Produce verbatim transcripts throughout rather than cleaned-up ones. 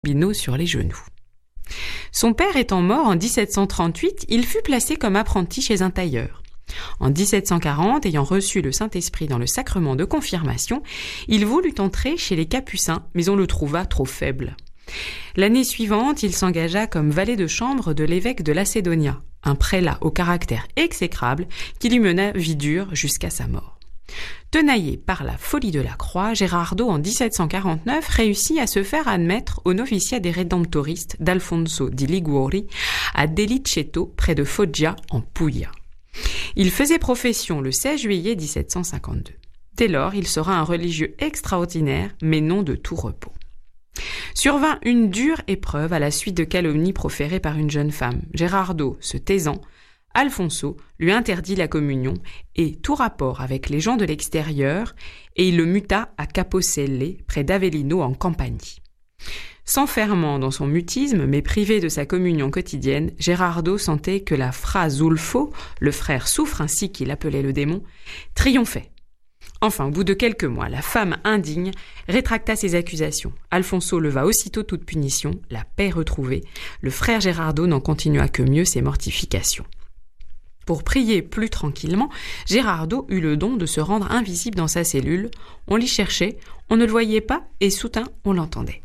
bino sur les genoux. Son père étant mort en dix-sept cent trente-huit, il fut placé comme apprenti chez un tailleur. En dix-sept cent quarante, ayant reçu le Saint-Esprit dans le sacrement de confirmation, il voulut entrer chez les Capucins, mais on le trouva trop faible. L'année suivante, il s'engagea comme valet de chambre de l'évêque de Lacédonia, un prélat au caractère exécrable qui lui mena vie dure jusqu'à sa mort. Tenaillé par la folie de la croix, Gherardo, en dix-sept cent quarante-neuf, réussit à se faire admettre au noviciat des rédemptoristes d'Alfonso di Liguori à Deliceto, près de Foggia, en Puglia. Il faisait profession le seize juillet dix-sept cent cinquante-deux. Dès lors, il sera un religieux extraordinaire, mais non de tout repos. Survint une dure épreuve à la suite de calomnies proférées par une jeune femme. Gherardo, se taisant, Alfonso lui interdit la communion et tout rapport avec les gens de l'extérieur, et il le muta à Caposelle, près d'Avellino en Campanie. S'enfermant dans son mutisme, mais privé de sa communion quotidienne, Gherardo sentait que la Fra Zulfo, le frère souffre ainsi qu'il appelait le démon, triomphait. Enfin, au bout de quelques mois, la femme indigne rétracta ses accusations. Alfonso leva aussitôt toute punition, la paix retrouvée. Le frère Gherardo n'en continua que mieux ses mortifications. Pour prier plus tranquillement, Gherardo eut le don de se rendre invisible dans sa cellule. On l'y cherchait, on ne le voyait pas, et soudain on l'entendait.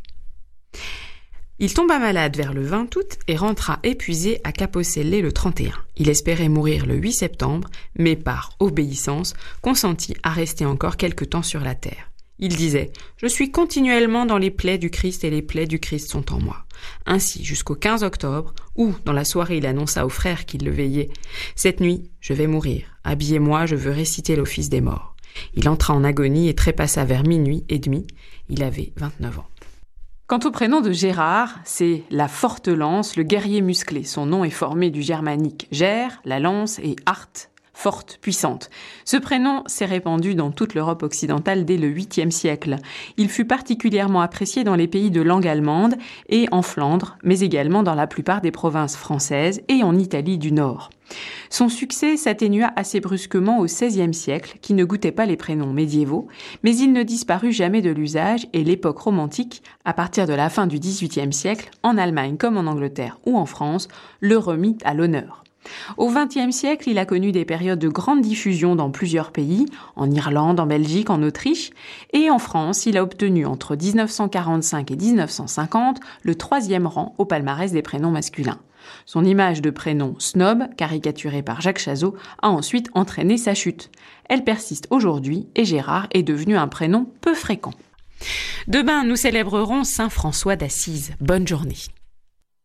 Il tomba malade vers le vingt août et rentra épuisé à Caposelle le trente et un. Il espérait mourir le huit septembre, mais par obéissance, consentit à rester encore quelque temps sur la terre. Il disait « Je suis continuellement dans les plaies du Christ et les plaies du Christ sont en moi ». Ainsi jusqu'au quinze octobre, où, dans la soirée, il annonça aux frères qu'il le veillait « Cette nuit, je vais mourir. Habillez-moi, je veux réciter l'office des morts ». Il entra en agonie et trépassa vers minuit et demi. Il avait vingt-neuf ans. Quant au prénom de Gérard, c'est la forte lance, le guerrier musclé. Son nom est formé du germanique « ger », la lance, et « art », forte, puissante. Ce prénom s'est répandu dans toute l'Europe occidentale dès le huitième siècle. Il fut particulièrement apprécié dans les pays de langue allemande et en Flandre, mais également dans la plupart des provinces françaises et en Italie du Nord. Son succès s'atténua assez brusquement au seizième siècle, qui ne goûtait pas les prénoms médiévaux, mais il ne disparut jamais de l'usage et l'époque romantique, à partir de la fin du dix-huitième siècle, en Allemagne comme en Angleterre ou en France, le remit à l'honneur. Au vingtième siècle, il a connu des périodes de grande diffusion dans plusieurs pays, en Irlande, en Belgique, en Autriche, et en France, il a obtenu entre dix-neuf cent quarante-cinq et dix-neuf cent cinquante le troisième rang au palmarès des prénoms masculins. Son image de prénom snob, caricaturée par Jacques Chazot, a ensuite entraîné sa chute. Elle persiste aujourd'hui et Gérard est devenu un prénom peu fréquent. Demain, nous célébrerons Saint François d'Assise. Bonne journée.